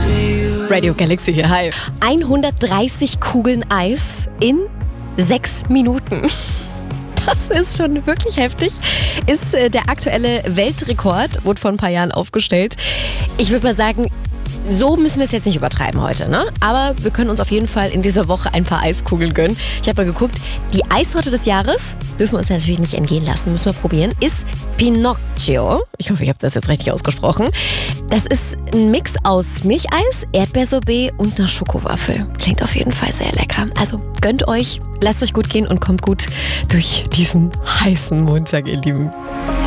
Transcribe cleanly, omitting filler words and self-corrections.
Radio Galaxy hier, hi. 130 Kugeln Eis in 6 Minuten. Das ist schon wirklich heftig. Ist der aktuelle Weltrekord, wurde vor ein paar Jahren aufgestellt. Ich würde mal sagen, so müssen wir es jetzt nicht übertreiben heute, ne? Aber wir können uns auf jeden Fall in dieser Woche ein paar Eiskugeln gönnen. Ich habe mal geguckt, die Eissorte des Jahres, dürfen wir uns natürlich nicht entgehen lassen, müssen wir probieren, ist Pinocchio. Ich hoffe, ich habe das jetzt richtig ausgesprochen. Das ist ein Mix aus Milcheis, Erdbeersorbet und einer Schokowaffel. Klingt auf jeden Fall sehr lecker. Also gönnt euch, lasst euch gut gehen und kommt gut durch diesen heißen Montag, ihr Lieben.